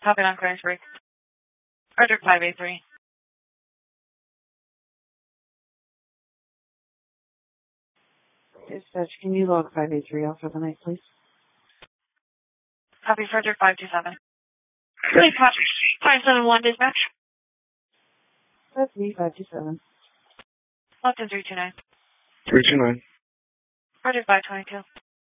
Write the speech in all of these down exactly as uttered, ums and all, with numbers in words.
Copy on clearance break. Frederick five eight three. Dispatch, can you log five eight three off for the night, please? Copy Frederick five two seven. Please copy five seven one dispatch. That's me, five two seven. Left three two nine. three two nine. Frederick five twenty-two.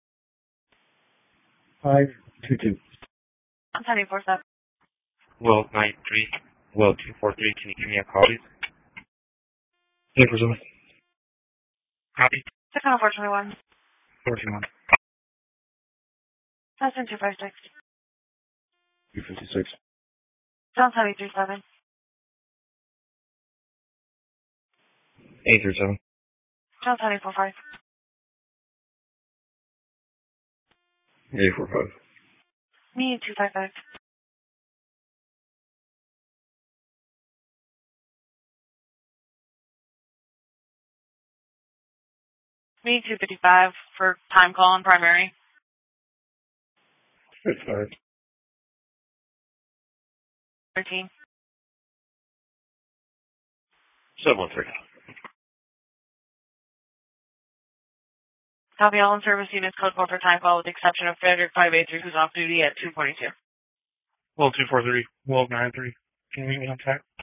five two two. I'm ten eight four seven. Well, nine three. Well, two four three. Can you give me a call, please? eight four seven. Copy. six oh four twenty-one. four two one. Testing two five six. two fifty-six. John seven three seven. eight three seven. John seven four five. eight four five. Me two five five. Me two fifty five for time call and primary. It's five. Thirteen. seven one three. Copy all in service units code four for time call with the exception of Frederick five eight three who's off duty at two forty two. Well, two four three. Well, nine three. Can you meet me on track?